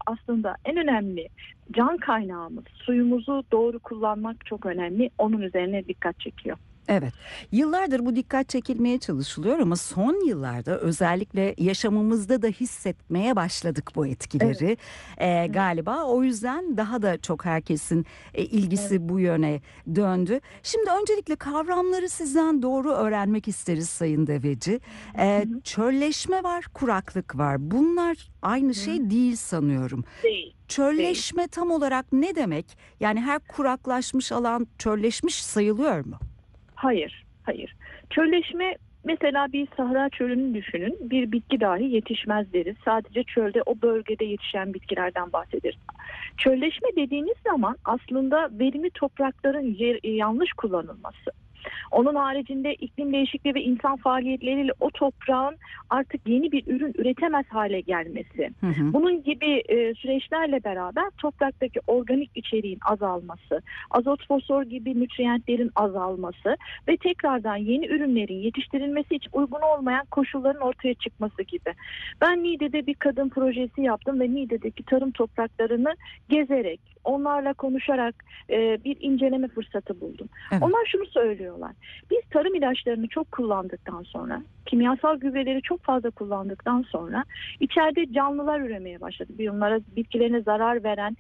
aslında en önemli can kaynağımız, suyumuzu doğru kullanmak çok önemli. Onun üzerine dikkat çekiyor. Evet, yıllardır bu dikkat çekilmeye çalışılıyor ama son yıllarda özellikle yaşamımızda da hissetmeye başladık bu Evet, etkileri. evet, Galiba o yüzden daha da çok herkesin evet. ilgisi bu yöne döndü. Şimdi öncelikle kavramları sizden doğru öğrenmek isteriz Sayın Deveci. Hı hı, Çölleşme var, kuraklık var. Bunlar aynı hı. şey değil sanıyorum. Değil, değil. Çölleşme tam olarak ne demek? Yani her kuraklaşmış alan çölleşmiş sayılıyor mu? Hayır, hayır. Çölleşme, mesela bir Sahra çölünü düşünün. Bir bitki dahi yetişmez deriz. Sadece çölde, o bölgede yetişen bitkilerden bahsederiz. Çölleşme dediğiniz zaman aslında verimli toprakların yanlış kullanılması. Onun haricinde iklim değişikliği ve insan faaliyetleriyle o toprağın artık yeni bir ürün üretemez hale gelmesi. Hı hı. Bunun gibi süreçlerle beraber topraktaki organik içeriğin azalması, azot, fosfor gibi nütriyentlerin azalması ve tekrardan yeni ürünlerin yetiştirilmesi için uygun olmayan koşulların ortaya çıkması gibi. Ben Niğde'de bir kadın projesi yaptım ve Niğde'deki tarım topraklarını gezerek, onlarla konuşarak bir inceleme fırsatı buldum. Evet. Onlar şunu söylüyorlar. Biz tarım ilaçlarını çok kullandıktan sonra, kimyasal gübreleri çok fazla kullandıktan sonra içeride canlılar üremeye başladı. Bunlara, bitkilerine zarar veren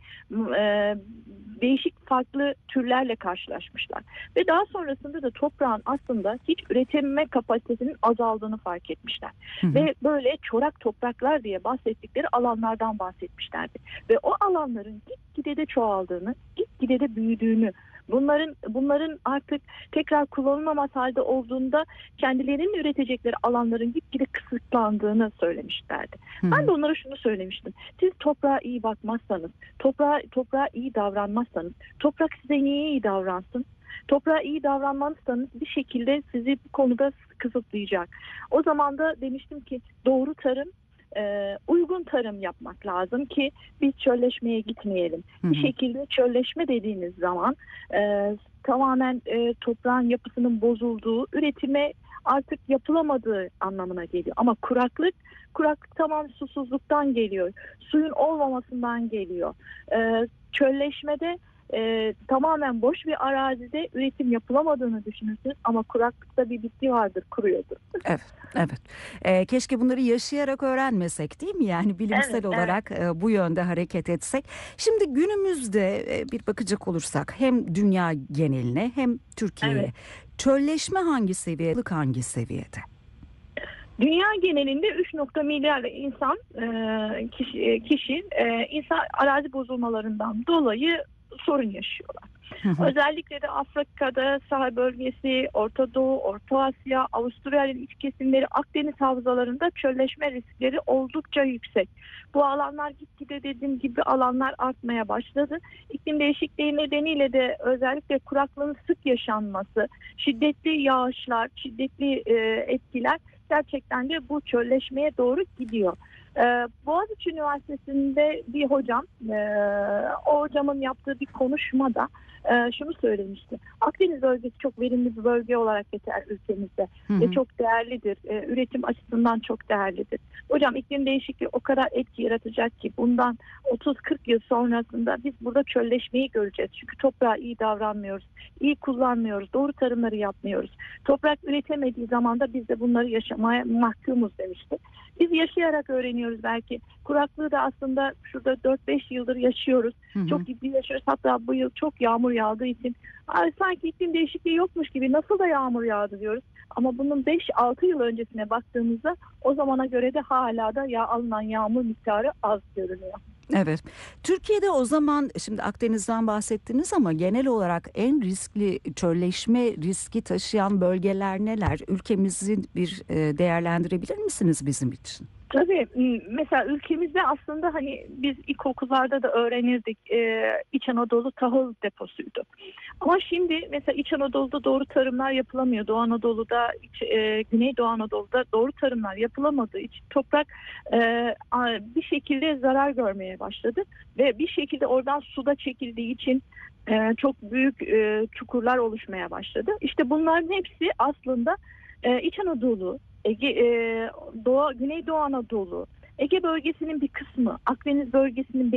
değişik farklı türlerle karşılaşmışlar. Ve daha sonrasında da toprağın aslında hiç üretme kapasitesinin azaldığını fark etmişler. Hı hı. Ve böyle çorak topraklar diye bahsettikleri alanlardan bahsetmişlerdi. Ve o alanların gitgide de çoğaldığını, gitgide de büyüdüğünü, bunların artık tekrar kullanılamaz halde olduğunda kendilerinin üretecekleri alanların gitgide kısıtlandığını söylemişlerdi. Hı Ben hı. de onlara şunu söylemiştim. Siz toprağa iyi bakmazsanız, toprağa iyi davranmazsanız, toprak size niye iyi davransın? Toprağa iyi davranmazsanız bir şekilde sizi bu konuda kısıtlayacak. O zaman da demiştim ki doğru tarım, uygun tarım yapmak lazım ki biz çölleşmeye gitmeyelim. Hı Bir hı. şekilde çölleşme dediğiniz zaman tamamen toprağın yapısının bozulduğu, üretime artık yapılamadığı anlamına geliyor. Ama kuraklık tamam susuzluktan geliyor. Suyun olmamasından geliyor. Çölleşmede tamamen boş bir arazide üretim yapılamadığını düşünürsünüz ama kuraklıkta bir bitki vardır, kuruyordur. Evet, evet. Keşke bunları yaşayarak öğrenmesek, değil mi? Yani Evet, bilimsel evet, olarak bu yönde hareket etsek. Şimdi günümüzde bir bakacak olursak hem dünya geneline hem evet. Türkiye'ye çölleşme hangi seviyede, ılık hangi seviyede? Dünya genelinde 3 milyar insan kişi insan arazi bozulmalarından dolayı sorun yaşıyorlar. Hı hı. Özellikle de Afrika'da Sahel bölgesi, Orta Doğu, Orta Asya, Avustralya'nın iç kesimleri, Akdeniz havzalarında çölleşme riskleri oldukça yüksek. Bu alanlar gitgide dediğim gibi alanlar artmaya başladı. İklim değişikliği nedeniyle de özellikle kuraklığın sık yaşanması, şiddetli yağışlar, şiddetli etkiler gerçekten de bu çölleşmeye doğru gidiyor. Boğaziçi Üniversitesi'nde bir hocam, o hocamın yaptığı bir konuşmada şunu söylemişti. Akdeniz bölgesi çok verimli bir bölge olarak geçer ülkemizde Hı ve hı. çok değerlidir. Üretim açısından çok değerlidir. Hocam iklim değişikliği o kadar etki yaratacak ki bundan 30-40 yıl sonrasında biz burada çölleşmeyi göreceğiz. Çünkü toprağa iyi davranmıyoruz, iyi kullanmıyoruz, doğru tarımları yapmıyoruz. Toprak üretemediği zaman da biz de bunları yaşamaya mahkumuz demişti. Biz yaşayarak öğreniyoruz belki. Kuraklığı da aslında şurada 4-5 yıldır yaşıyoruz. Hı hı. Çok ciddi yaşıyoruz. Hatta bu yıl çok yağmur yağdığı için sanki iklim değişikliği yokmuş gibi nasıl da yağmur yağdı diyoruz. Ama bunun 5-6 yıl öncesine baktığımızda o zamana göre de hala da alınan yağmur miktarı az görünüyor. Evet. Türkiye'de o zaman şimdi Akdeniz'den bahsettiniz ama genel olarak en riskli çölleşme riski taşıyan bölgeler neler? Ülkemizi bir değerlendirebilir misiniz bizim için? Tabii mesela ülkemizde aslında hani biz ilkokullarda da öğrenirdik, İç Anadolu tahıl deposuydu. Ama şimdi mesela İç Anadolu'da doğru tarımlar yapılamıyor. Doğu Anadolu'da, Güneydoğu Anadolu'da doğru tarımlar yapılamadığı için toprak bir şekilde zarar görmeye başladı. Ve bir şekilde oradan suda çekildiği için çok büyük çukurlar oluşmaya başladı. İşte bunların hepsi aslında İç Anadolu, Güneydoğu Anadolu, Ege bölgesinin bir kısmı, Akdeniz bölgesinin